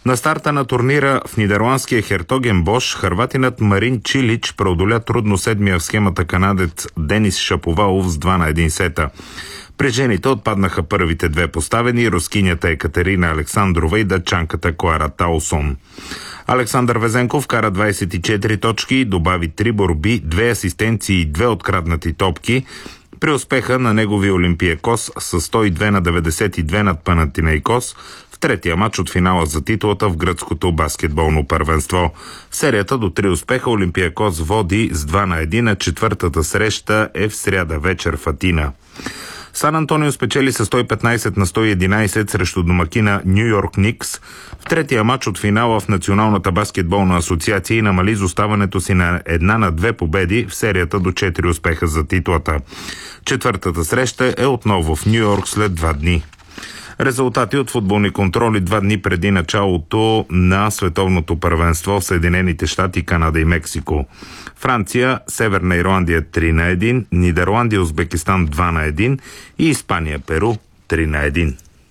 На старта на турнира в нидерландския Хертогенбош хърватинът Марин Чилич преодоля трудно седмия в схемата канадец Денис Шаповалов с 2-1 сета. При жените отпаднаха първите две поставени, рускинята Екатерина Александрова и датчанката Клара Таулсон. Александър Везенков кара 24 точки, добави 3 борби, 2 асистенции и 2 откраднати топки при успеха на неговия Олимпиакос с 102-92 над Панатинейкос в третия матч от финала за титлата в гръцкото баскетболно първенство. В серията до 3 успеха Олимпиакос води с 2-1, на четвъртата среща е в сряда вечер в Атина. Сан Антонио спечели с 115-111 срещу домакина Ню Йорк Никс в третия матч от финала в Националната баскетболна асоциация и намали изоставането си на 1-2 победи в серията до 4 успеха за титлата. Четвъртата среща е отново в Ню Йорк след 2 дни. Резултати от футболни контроли 2 дни преди началото на световното първенство в Съединените щати, Канада и Мексико. Франция, Северна Ирландия 3-1, Нидерландия, Узбекистан 2-1 и Испания, Перу 3-1.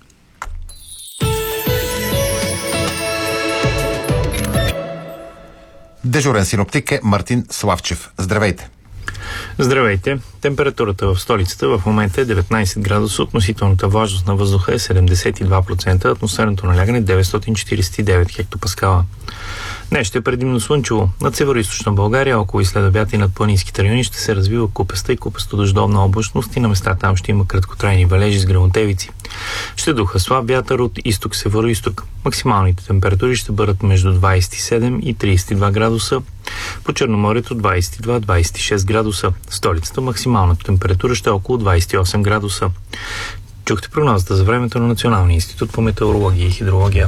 Дежурен синоптик е Мартин Славчев. Здравейте! Здравейте! Температурата в столицата в момента е 19 градуса, относителната влажност на въздуха е 72%, атмосферното налягане 949 хектопаскала. Днес ще е предимно слънчево. Над североизточна България, около и след обяд и над планинските райони ще се развива купеста и купесто-дъждовна облачност и на места там ще има краткотрайни валежи с гръмотевици. Ще духа слаб вятър от изток-северо-изток. Максималните температури ще бъдат между 27 и 32 градуса. По Черноморието 22-26 градуса. В столицата максималната температура ще е около 28 градуса. Чухте прогнозата за времето на Националния институт по метеорология и хидрология.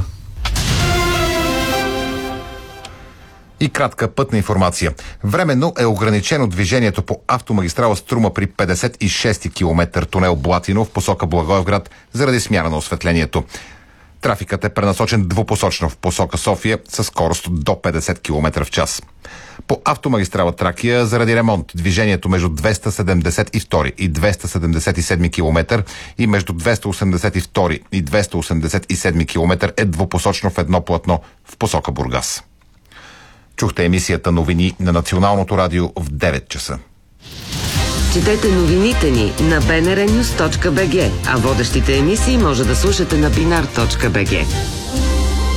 И кратка пътна информация. Временно е ограничено движението по автомагистрала Струма при 56 км тунел Блатино в посока Благоевград заради смяна на осветлението. Трафикът е пренасочен двупосочно в посока София със скорост до 50 км в час. По автомагистрала Тракия заради ремонт движението между 272 и 277 км и между 282 и 287 км е двупосочно в едно платно в посока Бургас. Чухте емисията новини на Националното радио в 9 часа. Четете новините ни на bnrnews.bg, а водещите емисии може да слушате на binar.bg.